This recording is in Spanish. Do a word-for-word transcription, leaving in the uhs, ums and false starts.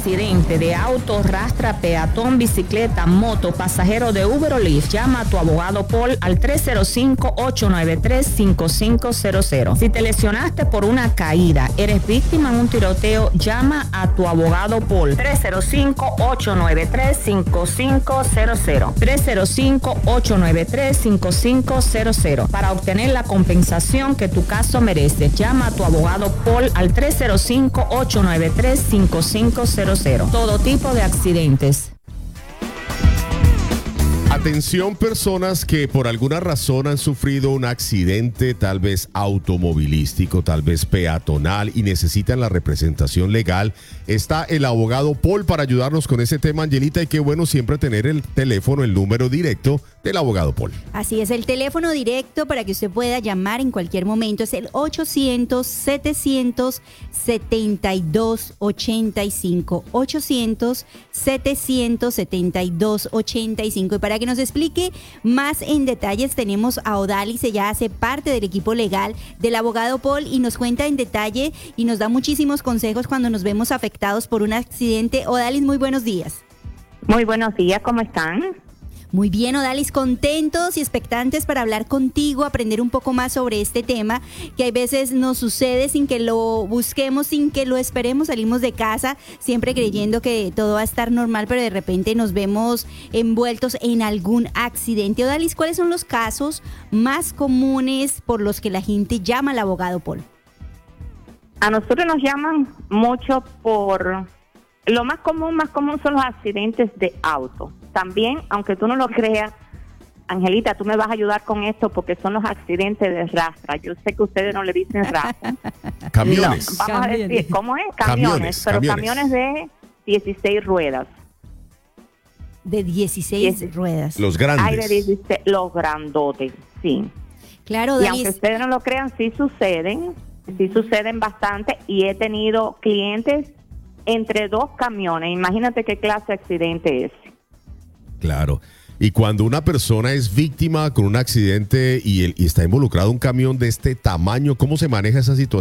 accidente de auto, rastra, peatón, bicicleta, moto, pasajero de Uber o Lyft, llama a tu abogado Paul al tres cero cinco, ocho nueve tres, cinco cinco cero cero. Si te lesionaste por una caída, eres víctima en un tiroteo, llama a tu abogado Paul tres cero cinco, ocho nueve tres, cinco cinco cero cero. tres cero cinco, ocho nueve tres, cinco cinco cero cero. Para obtener la compensación que tu caso merece, llama a tu abogado Paul al tres cero cinco, ocho nueve tres, cinco cinco cero cero. Todo tipo de accidentes. Atención, personas que por alguna razón han sufrido un accidente, tal vez automovilístico, tal vez peatonal, y necesitan la representación legal. Está el abogado Paul para ayudarnos con ese tema, Angelita, y qué bueno siempre tener el teléfono, el número directo del abogado Paul. Así es, el teléfono directo para que usted pueda llamar en cualquier momento es el ochocientos, setecientos, setenta y dos, ochenta y cinco. ochocientos, setecientos, setenta y dos, ochenta y cinco. Y para que nos explique más en detalles tenemos a Odalis. Ella hace parte del equipo legal del abogado Paul y nos cuenta en detalle y nos da muchísimos consejos cuando nos vemos afectados por un accidente. Odalis, muy buenos días. Muy buenos días, ¿cómo están? Muy bien, Odalis, contentos y expectantes para hablar contigo, aprender un poco más sobre este tema que hay veces nos sucede sin que lo busquemos, sin que lo esperemos. Salimos de casa siempre creyendo que todo va a estar normal, pero de repente nos vemos envueltos en algún accidente. Odalis, ¿cuáles son los casos más comunes por los que la gente llama al abogado Paul? A nosotros nos llaman mucho por... Lo más común, más común son los accidentes de auto. También, aunque tú no lo creas, Angelita, tú me vas a ayudar con esto porque son los accidentes de rastra. Yo sé que ustedes no le dicen rastra. Camiones. No, vamos camiones. a decir, ¿cómo es? Camiones, Camiones, pero camiones. camiones de dieciséis ruedas. De dieciséis Dieci- ruedas. Los grandes. Hay de dieciséis, los grandotes, sí. Claro, Y aunque Odalis. ustedes no lo crean, sí suceden, sí suceden bastante y he tenido clientes entre dos camiones. Imagínate qué clase de accidente es. Claro. Y cuando una persona es víctima con un accidente y, el, y está involucrado un camión de este tamaño, ¿cómo se maneja esa situación?